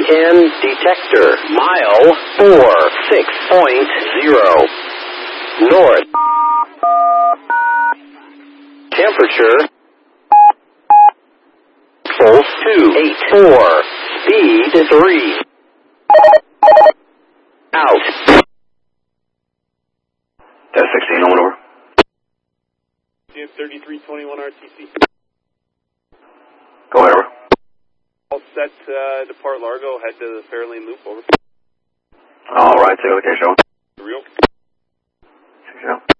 can detector. Mile 46.0. North. Temperature. Pulse 284. Speed 3. Out. Test 16, on over. 3321 RTC. Go ahead, over. All set, depart Largo, head to the Fairlane Loop, over. All right, take a location. Real. 60.